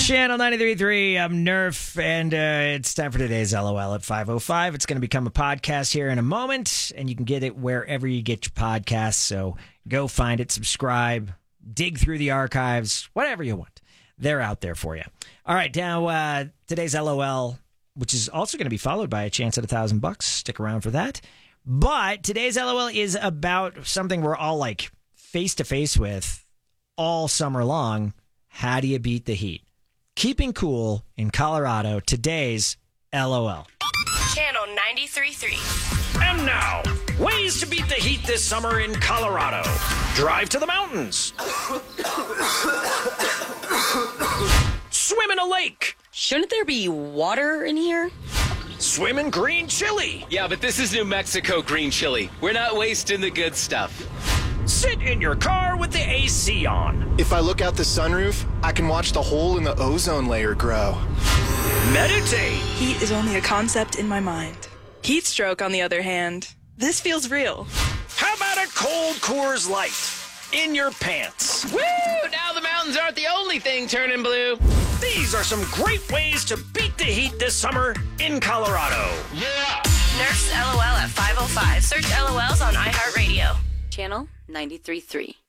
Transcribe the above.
Channel 93.3, I'm Nerf, and it's time for today's LOL at 5:05. It's going to become a podcast here in a moment, and you can get it wherever you get your podcasts. So go find it, subscribe, dig through the archives, whatever you want. They're out there for you. All right, now today's LOL, which is also going to be followed by a chance at $1,000. Stick around for that. But today's LOL is about something we're all like face to face with all summer long. How do you beat the heat? Keeping cool in Colorado. Today's LOL. Channel 93.3. And now, ways to beat the heat this summer in Colorado. Drive to the mountains. Swim in a lake. Shouldn't there be water in here? Swim in green chili. Yeah, but this is New Mexico green chili. We're not wasting the good stuff. Sit in your car with the AC on. If I look out the sunroof, I can watch the hole in the ozone layer grow. Meditate. Heat is only a concept in my mind. Heat stroke, on the other hand, this feels real. How about a cold Coors Light in your pants? Woo! Now the mountains aren't the only thing turning blue. These are some great ways to beat the heat this summer in Colorado. Yeah! Nerf's LOL at 5:05. Search LOLs on iHeartRadio. Channel 93.3.